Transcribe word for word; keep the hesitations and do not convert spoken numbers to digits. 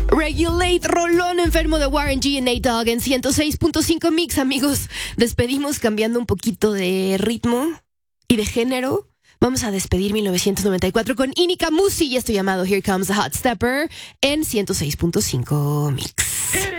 Regulate, rolón enfermo de Warren G y Nate Dogg en ciento seis punto cinco Mix, amigos. Despedimos cambiando un poquito de ritmo y de género. Vamos a despedir mil novecientos noventa y cuatro con Inika Musi y esto llamado Here Comes the Hot Stepper en ciento seis punto cinco Mix.